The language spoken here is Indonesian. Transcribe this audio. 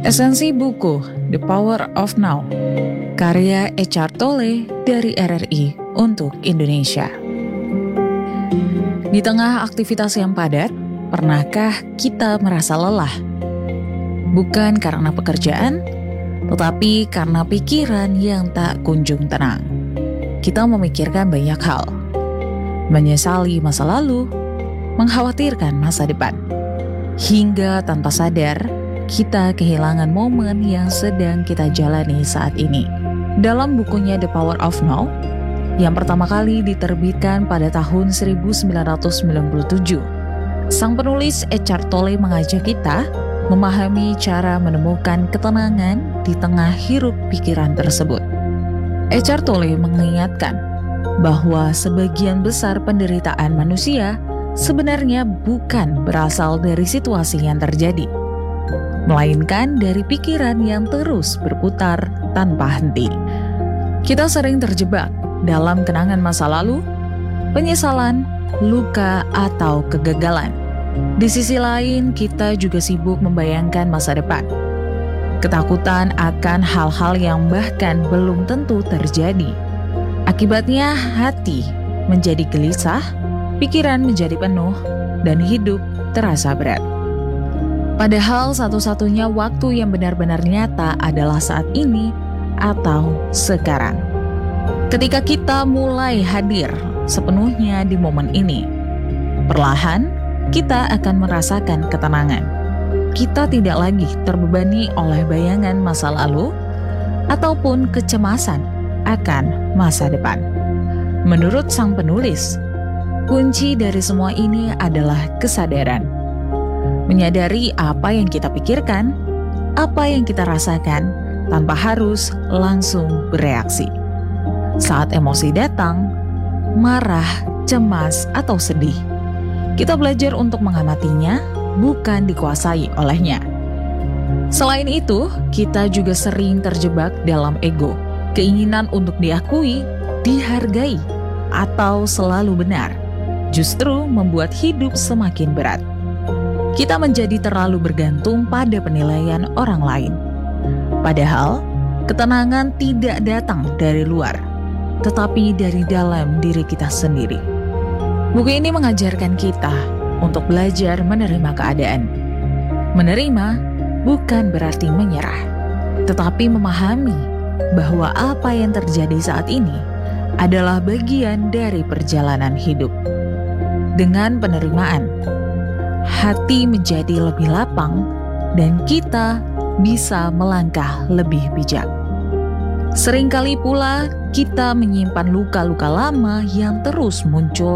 Esensi buku The Power of Now, karya Eckhart Tolle dari RRI untuk Indonesia. Di tengah aktivitas yang padat, pernahkah kita merasa lelah? Bukan karena pekerjaan, tetapi karena pikiran yang tak kunjung tenang. Kita memikirkan banyak hal, menyesali masa lalu, mengkhawatirkan masa depan. Hingga tanpa sadar, kita kehilangan momen yang sedang kita jalani saat ini. Dalam bukunya The Power of Now, yang pertama kali diterbitkan pada tahun 1997, sang penulis Eckhart Tolle mengajak kita memahami cara menemukan ketenangan di tengah hiruk pikiran tersebut. Eckhart Tolle mengingatkan bahwa sebagian besar penderitaan manusia sebenarnya bukan berasal dari situasi yang terjadi, melainkan dari pikiran yang terus berputar tanpa henti. Kita sering terjebak dalam kenangan masa lalu, penyesalan, luka, atau kegagalan. Di sisi lain, kita juga sibuk membayangkan masa depan. Ketakutan akan hal-hal yang bahkan belum tentu terjadi. Akibatnya, hati menjadi gelisah, pikiran menjadi penuh, dan hidup terasa berat. Padahal satu-satunya waktu yang benar-benar nyata adalah saat ini atau sekarang. Ketika kita mulai hadir sepenuhnya di momen ini, perlahan kita akan merasakan ketenangan. Kita tidak lagi terbebani oleh bayangan masa lalu ataupun kecemasan akan masa depan. Menurut sang penulis, kunci dari semua ini adalah kesadaran. Menyadari apa yang kita pikirkan, apa yang kita rasakan, tanpa harus langsung bereaksi. Saat emosi datang, marah, cemas, atau sedih, kita belajar untuk mengamatinya, bukan dikuasai olehnya. Selain itu, kita juga sering terjebak dalam ego, keinginan untuk diakui, dihargai, atau selalu benar, justru membuat hidup semakin berat. Kita menjadi terlalu bergantung pada penilaian orang lain. Padahal, ketenangan tidak datang dari luar, tetapi dari dalam diri kita sendiri. Buku ini mengajarkan kita untuk belajar menerima keadaan. Menerima bukan berarti menyerah, tetapi memahami bahwa apa yang terjadi saat ini adalah bagian dari perjalanan hidup. Dengan penerimaan, hati menjadi lebih lapang dan kita bisa melangkah lebih bijak. Seringkali pula kita menyimpan luka-luka lama yang terus muncul